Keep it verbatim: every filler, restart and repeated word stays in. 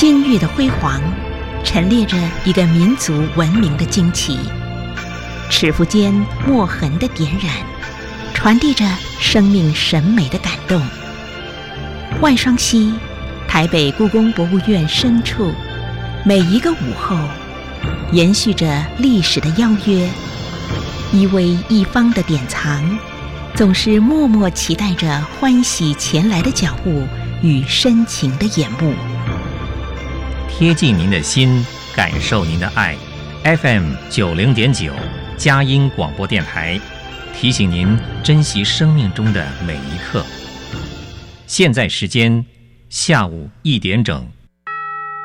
金玉的辉煌，陈列着一个民族文明的惊奇；尺幅间墨痕的点染，传递着生命审美的感动。万双溪，台北故宫博物院深处，每一个午后，延续着历史的邀约，一微一方的典藏，总是默默期待着欢喜前来的脚步与深情的眼目。 贴近您的心，感受您的爱。F M 九零点九，佳音广播电台，提醒您珍惜生命中的每一刻。现在时间下午一点整。